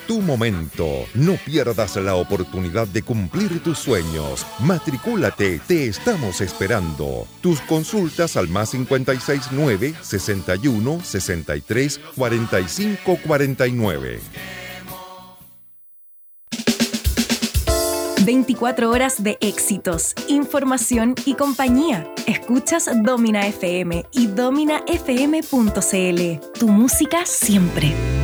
tu momento. No pierdas la oportunidad de cumplir tus sueños. Matricúlate, te estamos esperando. Tus consultas al más 569 61 63 45 49. 24 horas de éxitos, información y compañía. Escuchas Domina FM y dominafm.cl. Tu música siempre.